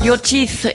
Your teeth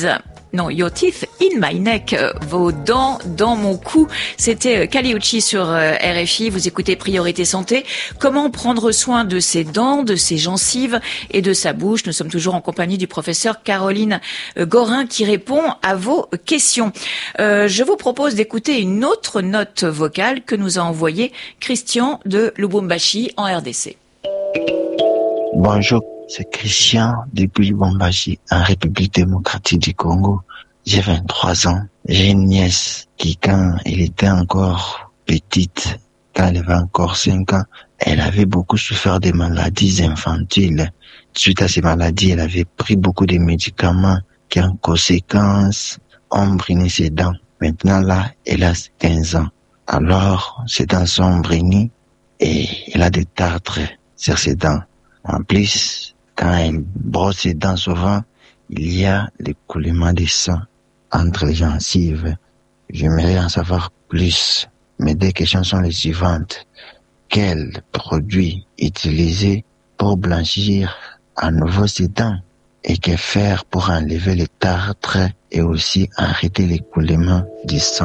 in my neck, vos dents dans mon cou. C'était Kali Uchis sur RFI. Vous écoutez Priorité Santé. Comment prendre soin de ses dents, de ses gencives et de sa bouche? Nous sommes toujours en compagnie du professeur Caroline Gorin qui répond à vos questions. Je vous propose d'écouter une autre note vocale que nous a envoyée Christian de Lubumbashi en RDC. Bonjour. C'est Christian depuis Lubumbashi, en République démocratique du Congo. J'ai 23 ans. J'ai une nièce qui, quand elle était encore petite, quand elle avait encore 5 ans, elle avait beaucoup souffert des maladies infantiles. Suite à ces maladies, elle avait pris beaucoup de médicaments qui, en conséquence, ont bruni ses dents. Maintenant, là, elle a 15 ans. Alors, ses dents sont brunies et elle a des tartres sur ses dents. En plus, quand elle brosse ses dents souvent, il y a l'écoulement de sang entre les gencives. J'aimerais en savoir plus. Mes deux questions sont les suivantes. Quel produit utiliser pour blanchir à nouveau ses dents? Et que faire pour enlever les tartres et aussi arrêter l'écoulement du sang?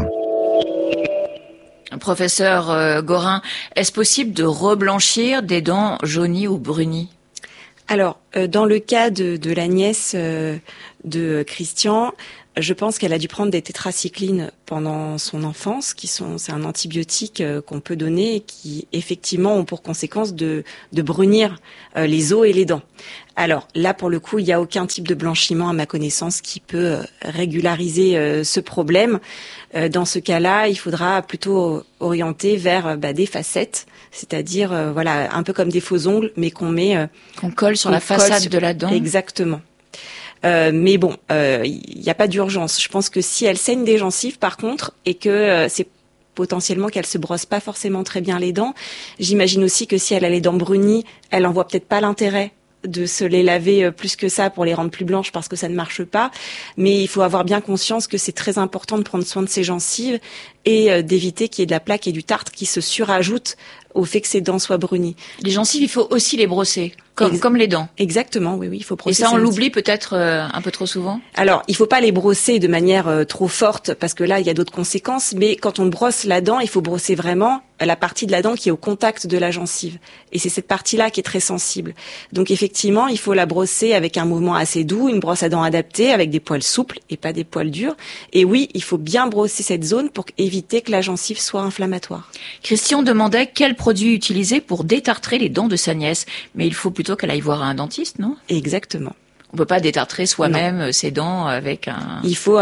Professeur Gorin, est-ce possible de reblanchir des dents jaunies ou brunies? Alors, dans le cas de la nièce de Christian, je pense qu'elle a dû prendre des tétracyclines pendant son enfance, c'est un antibiotique qu'on peut donner et qui effectivement ont pour conséquence de brunir les os et les dents. Alors là, pour le coup, il n'y a aucun type de blanchiment à ma connaissance qui peut régulariser ce problème. Dans ce cas-là, il faudra plutôt orienter vers des facettes, c'est-à-dire un peu comme des faux ongles, mais qu'on colle sur la façade de la dent. Exactement. Mais bon, il n'y a pas d'urgence. Je pense que si elle saigne des gencives, par contre, et que c'est potentiellement qu'elle se brosse pas forcément très bien les dents, j'imagine aussi que si elle a les dents brunies, elle en voit peut-être pas l'intérêt de se les laver plus que ça pour les rendre plus blanches parce que ça ne marche pas. Mais il faut avoir bien conscience que c'est très important de prendre soin de ses gencives et d'éviter qu'il y ait de la plaque et du tartre qui se surajoutent au fait que ses dents soient brunies. Les gencives, il faut aussi les brosser, comme les dents. Exactement, oui, il faut brosser. Et ça, on l'oublie peut-être un peu trop souvent? Alors, il faut pas les brosser de manière trop forte, parce que là, il y a d'autres conséquences, mais quand on brosse la dent, il faut brosser vraiment la partie de la dent qui est au contact de la gencive. Et c'est cette partie-là qui est très sensible. Donc, effectivement, il faut la brosser avec un mouvement assez doux, une brosse à dents adaptée, avec des poils souples et pas des poils durs. Et oui, il faut bien brosser cette zone pour éviter que la gencive soit inflammatoire. Christian demandait quel produit utiliser pour détartrer les dents de sa nièce. Mais il faut plutôt qu'elle aille voir un dentiste, non? Exactement. On peut pas détartrer soi-même ses dents avec un... Il faut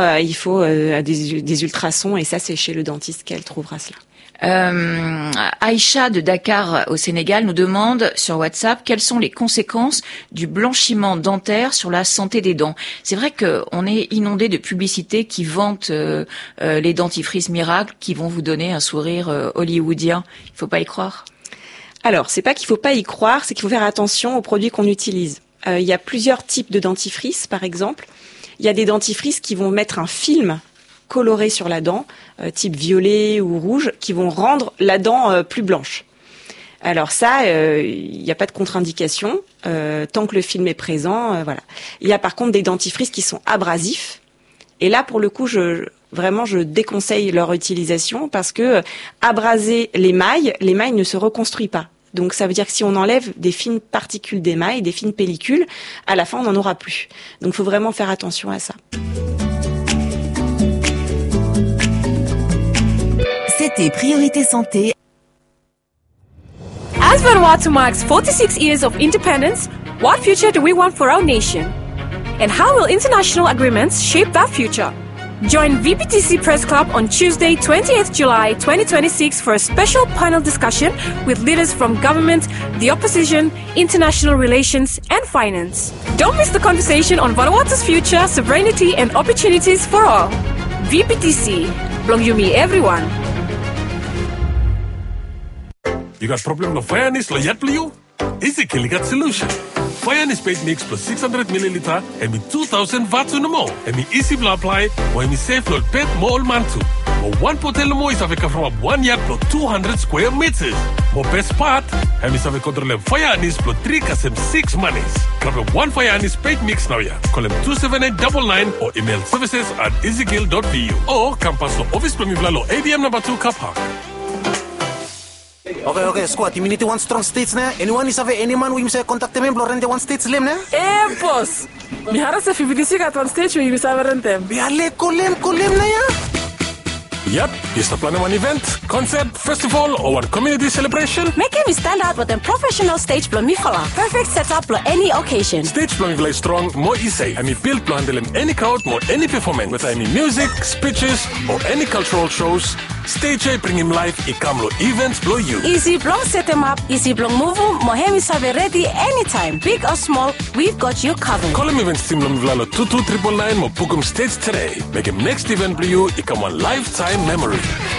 des ultrasons, et ça, c'est chez le dentiste qu'elle trouvera cela. Aïcha de Dakar au Sénégal nous demande sur WhatsApp quelles sont les conséquences du blanchiment dentaire sur la santé des dents. C'est vrai qu'on est inondé de publicités qui vantent les dentifrices miracles qui vont vous donner un sourire hollywoodien. Il faut pas y croire. Alors, c'est pas qu'il faut pas y croire, c'est qu'il faut faire attention aux produits qu'on utilise. Il y a plusieurs types de dentifrices, par exemple. Il y a des dentifrices qui vont mettre un film coloré sur la dent, type violet ou rouge, qui vont rendre la dent plus blanche. Alors ça, il n'y a pas de contre-indication, tant que le film est présent, voilà. Il y a par contre des dentifrices qui sont abrasifs, et là, pour le coup, je déconseille leur utilisation, parce que abraser l'émail ne se reconstruit pas. Donc ça veut dire que si on enlève des fines particules d'émail, des fines pellicules, à la fin on n'en aura plus. Donc il faut vraiment faire attention à ça. C'était Priorité Santé. As Vanuatu marks 46 years of independence, what future do we want for our nation? And how will international agreements shape that future? Join VPTC Press Club on Tuesday, 28th July 2026 for a special panel discussion with leaders from government, the opposition, international relations, and finance. Don't miss the conversation on Vanuatu's future, sovereignty, and opportunities for all. VPTC, Blongyumi everyone. You got problem of fairness, lo yet you? Easy kill got solution. Fairness paid mix plus 600 milliliter and me 2000 watts on the more. And me easy blood apply, when me safe load pet more man too. But one potel mo is avec from 1 yard plus 200 square meters. O best part, hemi save controle fire anis plus 3 kasem 6 monies. Grab a 1 fire anis paid mix now ya. Call him 27899 or email services@easygill.vu. Or campus lo office Plumivlalo ADM number 2 car park. Okay, squad. You need one strong states na. Anyone is have any man we say contact them and rent one states lem na. Boss. Mi harap sa FBDC ka one stage we bisa rent them. Biale kolem na ya. Yep, is the plan of one event, concert, festival, or one community celebration? Make him stand out with a professional stage Plumifala. Perfect setup for any occasion. Stage Plumifala is strong, more easy, and he built to handle any crowd, more any performance, whether any music, speeches, or any cultural shows. Stage A bring him live, Ikamlo events blow you. Easy Blong set him up, Easy Blong move him, Mohemi Save ready anytime. Big or small, we've got you covered. Call him events team Plumifala 22999 or book him stage today. Make him next event blow you, Ikam one lifetime memory.